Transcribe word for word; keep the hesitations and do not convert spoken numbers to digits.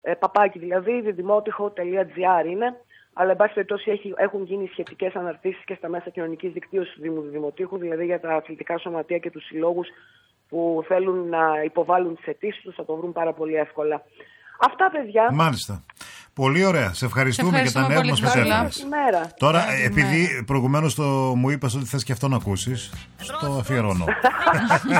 ε, παπάκι δηλαδή, διδημότυχο τελεία τζι άρ είναι. Αλλά, εν πάση περιπτώσει, έχουν γίνει σχετικές αναρτήσεις και στα μέσα κοινωνικής δικτύωσης του Δήμου Δημοτήχου, δηλαδή για τα αθλητικά σωματεία και τους συλλόγους που θέλουν να υποβάλουν τις αιτήσεις τους, θα το βρουν πάρα πολύ εύκολα. Αυτά, παιδιά. Μάλιστα. Πολύ ωραία. Σε ευχαριστούμε, σε για τα νέα που μας προσέφερες. Τώρα, Καλή επειδή προηγουμένως το μου είπες ότι θες και αυτό να ακούσεις, στο αφιερώνω.